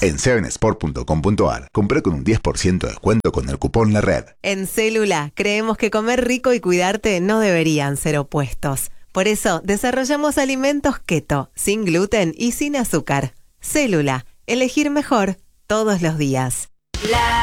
en 7sport.com.ar. Compré con un 10% de descuento con el cupón La Red. En Célula creemos que comer rico y cuidarte no deberían ser opuestos. Por eso desarrollamos alimentos keto, sin gluten y sin azúcar. Célula, elegir mejor todos los días.